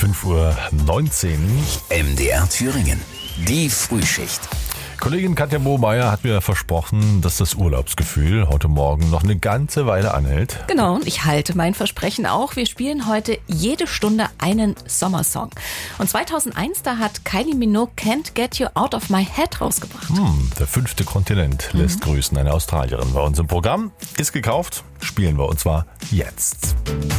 5:19 Uhr. MDR Thüringen. Die Frühschicht. Kollegin Katja Bohmeier hat mir versprochen, dass das Urlaubsgefühl heute Morgen noch eine ganze Weile anhält. Genau, und ich halte mein Versprechen auch. Wir spielen heute jede Stunde einen Sommersong. Und 2001, da hat Kylie Minogue Can't Get You Out of My Head rausgebracht. Der 5. Kontinent lässt grüßen. Eine Australierin bei uns im Programm. Ist gekauft, spielen wir und zwar jetzt.